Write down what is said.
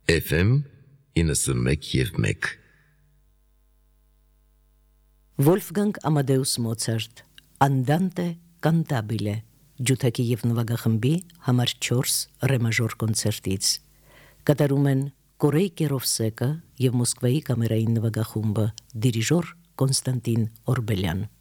FM 91.1 Վոլֆգանգ Ամադեուս Մոցարտ Andante cantabile ջութակի եւ նվագախմբի համար 4 ռե մաժոր կոնցերտից կատարում են Կորեյ Կերովսեկը եւ Մոսկվայի կամերային նվագախումբը դիրիժոր Կոնստանտին Օրբելյան